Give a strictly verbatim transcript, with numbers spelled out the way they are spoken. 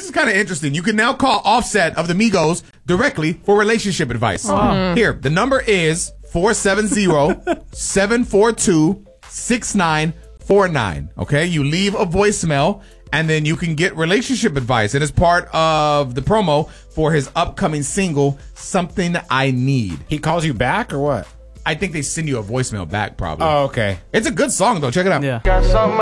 this is kind of interesting. You can now call Offset of the Migos directly for relationship advice. Oh. Here, the number is four seven zero, seven four two, six nine four nine. Okay, you leave a voicemail, and then you can get relationship advice. And it's part of the promo for his upcoming single, Something I Need. He calls you back or what? I think they send you a voicemail back, probably. Oh, okay. It's a good song, though. Check it out. Yeah. Got something